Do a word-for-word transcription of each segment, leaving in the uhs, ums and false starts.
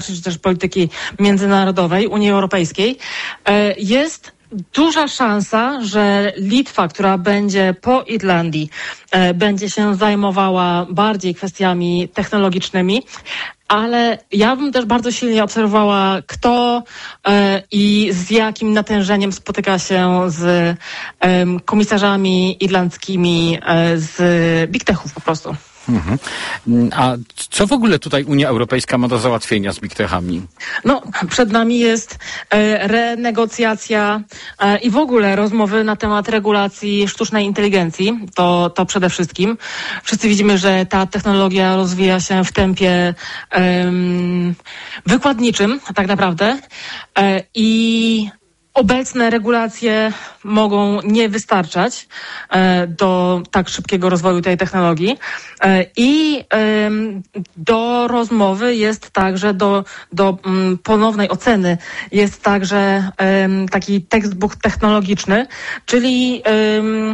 czy też polityki międzynarodowej Unii Europejskiej, jest duża szansa, że Litwa, która będzie po Irlandii, będzie się zajmowała bardziej kwestiami technologicznymi, ale ja bym też bardzo silnie obserwowała, kto e, i z jakim natężeniem spotyka się z e, komisarzami irlandzkimi e, z Big Techów po prostu. Mhm. A co w ogóle tutaj Unia Europejska ma do załatwienia z Big Techami? No, przed nami jest e, renegocjacja e, i w ogóle rozmowy na temat regulacji sztucznej inteligencji. To, to przede wszystkim. Wszyscy widzimy, że ta technologia rozwija się w tempie e, wykładniczym, tak naprawdę. E, I obecne regulacje mogą nie wystarczać e, do tak szybkiego rozwoju tej technologii e, i e, do rozmowy jest także, do, do m, ponownej oceny jest także e, taki textbook technologiczny, czyli e,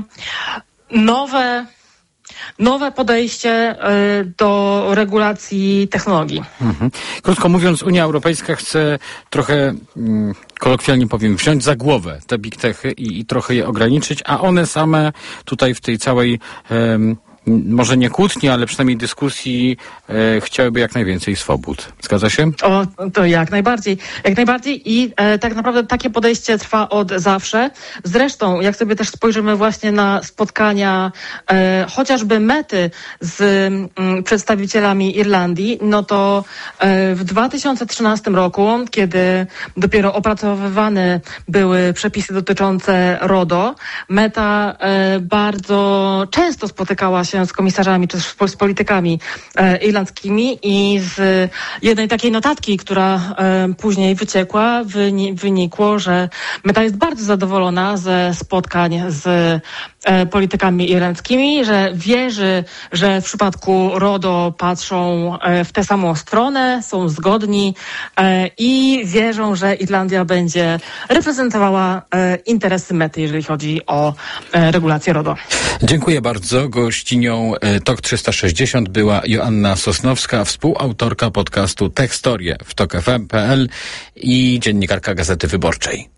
nowe Nowe podejście y, do regulacji technologii. Mhm. Krótko mówiąc, Unia Europejska chce trochę, mm, kolokwialnie powiem, wziąć za głowę te big techy i, i trochę je ograniczyć, a one same tutaj w tej całej um, może nie kłótni, ale przynajmniej dyskusji e, chciałyby jak najwięcej swobód. Zgadza się? O, to jak najbardziej. Jak najbardziej i e, tak naprawdę takie podejście trwa od zawsze. Zresztą, jak sobie też spojrzymy właśnie na spotkania e, chociażby Mety z m, przedstawicielami Irlandii, no to e, w dwa tysiące trzynastym roku, kiedy dopiero opracowywane były przepisy dotyczące RODO, Meta e, bardzo często spotykała się z komisarzami czy z politykami e, irlandzkimi i z jednej takiej notatki, która e, później wyciekła, wyni- wynikło, że Meta jest bardzo zadowolona ze spotkań z e, politykami irlandzkimi, że wierzy, że w przypadku RODO patrzą e, w tę samą stronę, są zgodni e, i wierzą, że Irlandia będzie reprezentowała e, interesy Mety, jeżeli chodzi o e, regulację RODO. Dziękuję bardzo. Gościnią Tok trzysta sześćdziesiąt była Joanna Sosnowska, współautorka podcastu Techstorie w tok f m kropka p l i dziennikarka Gazety Wyborczej.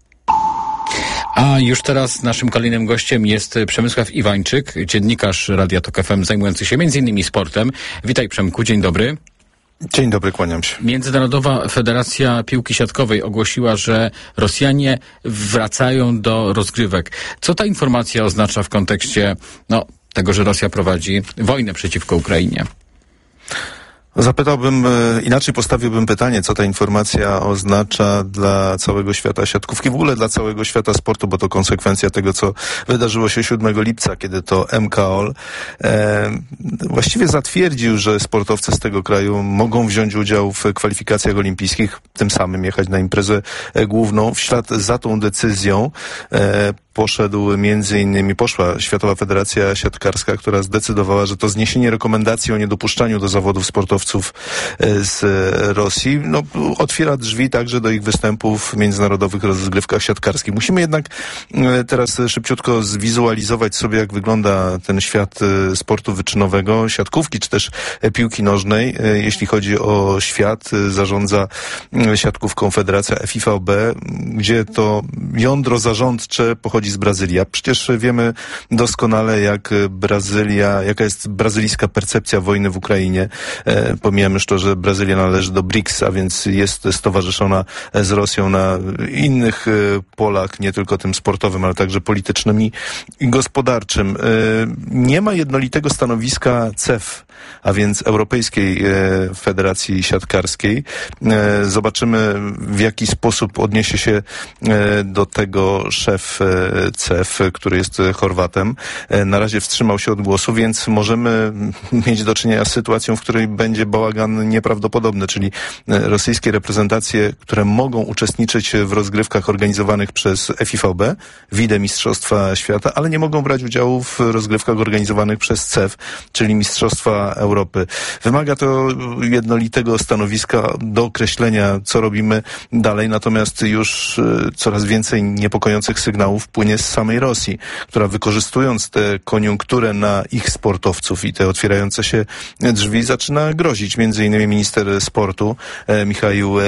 A już teraz naszym kolejnym gościem jest Przemysław Iwańczyk, dziennikarz Radia Tok F M zajmujący się między innymi sportem. Witaj, Przemku, dzień dobry. Dzień dobry, kłaniam się. Międzynarodowa Federacja Piłki Siatkowej ogłosiła, że Rosjanie wracają do rozgrywek. Co ta informacja oznacza w kontekście no, tego, że Rosja prowadzi wojnę przeciwko Ukrainie? Zapytałbym, inaczej postawiłbym pytanie, co ta informacja oznacza dla całego świata siatkówki, w ogóle dla całego świata sportu, bo to konsekwencja tego, co wydarzyło się siódmego lipca, kiedy to M K O L e, właściwie zatwierdził, że sportowcy z tego kraju mogą wziąć udział w kwalifikacjach olimpijskich, tym samym jechać na imprezę główną. W ślad za tą decyzją e, poszedł między innymi, poszła Światowa Federacja Siatkarska, która zdecydowała, że to zniesienie rekomendacji o niedopuszczaniu do zawodów sportowców z Rosji, no, otwiera drzwi także do ich występów w międzynarodowych rozgrywkach siatkarskich. Musimy jednak teraz szybciutko zwizualizować sobie, jak wygląda ten świat sportu wyczynowego, siatkówki, czy też piłki nożnej. Jeśli chodzi o świat, zarządza siatkówką Federacja F I V B, gdzie to jądro zarządcze pochodzi z Brazylii. A przecież wiemy doskonale, jak Brazylia, jaka jest brazylijska percepcja wojny w Ukrainie. E, pomijamy już to, że Brazylia należy do B R I C S, a więc jest stowarzyszona z Rosją na innych e, polach, nie tylko tym sportowym, ale także politycznym i, i gospodarczym. E, nie ma jednolitego stanowiska C E F, a więc Europejskiej e, Federacji Siatkarskiej. E, zobaczymy, w jaki sposób odniesie się e, do tego szef e, C E F, który jest Chorwatem. E, na razie wstrzymał się od głosu, więc możemy mieć do czynienia z sytuacją, w której będzie bałagan nieprawdopodobny, czyli rosyjskie reprezentacje, które mogą uczestniczyć w rozgrywkach organizowanych przez F I V B, widę Mistrzostwa Świata, ale nie mogą brać udziału w rozgrywkach organizowanych przez C E F, czyli Mistrzostwa Europy. Wymaga to jednolitego stanowiska do określenia, co robimy dalej, natomiast już coraz więcej niepokojących sygnałów płynie z samej Rosji, która wykorzystując tę koniunkturę na ich sportowców i te otwierające się drzwi zaczyna grozić. Między innymi minister sportu Michał